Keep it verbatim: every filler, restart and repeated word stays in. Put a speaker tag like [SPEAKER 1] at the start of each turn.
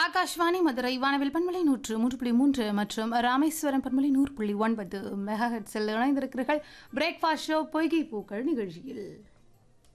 [SPEAKER 1] ஆகாஷ்வாணி மதுரை வானவில் பண்பலை நூற்று மூன்று புள்ளி மூன்று மற்றும் ராமேஸ்வரம் பண்பலை நூறு புள்ளி ஒன்பது மெகா ஹெட்ஸில் இணைந்திருக்கிறீர்கள் பிரேக்ஃபாஸ்ட் ஷோ பொய்கை பூக்கள் நிகழ்ச்சியில்.